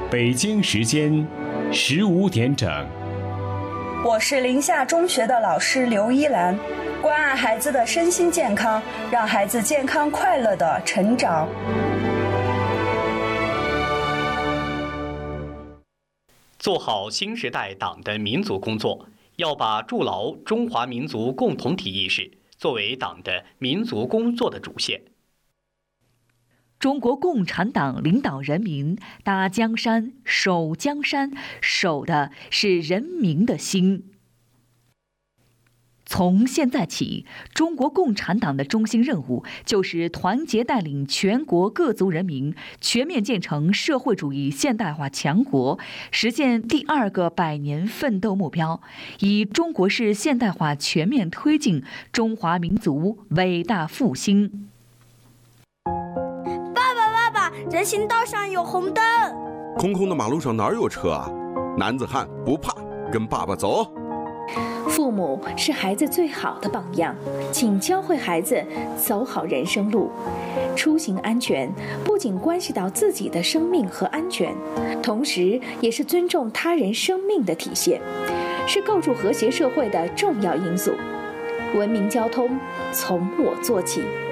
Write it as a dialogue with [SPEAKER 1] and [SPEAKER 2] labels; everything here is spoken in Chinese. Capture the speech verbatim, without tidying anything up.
[SPEAKER 1] 北京时间十五点整。
[SPEAKER 2] 我是临夏中学的老师刘依兰，关爱孩子的身心健康，让孩子健康快乐的成长。
[SPEAKER 3] 做好新时代党的民族工作，要把筑牢中华民族共同体意识作为党的民族工作的主线。
[SPEAKER 4] 中国共产党领导人民搭江山、守江山，守的是人民的心。从现在起，中国共产党的中心任务就是团结带领全国各族人民全面建成社会主义现代化强国，实现第二个百年奋斗目标，以中国式现代化全面推进中华民族伟大复兴。
[SPEAKER 5] 人行道上有红灯，
[SPEAKER 6] 空空的马路上哪有车啊？男子汉不怕，跟爸爸走。
[SPEAKER 7] 父母是孩子最好的榜样，请教会孩子走好人生路。出行安全不仅关系到自己的生命和安全，同时也是尊重他人生命的体现，是构筑和谐社会的重要因素。文明交通从我做起。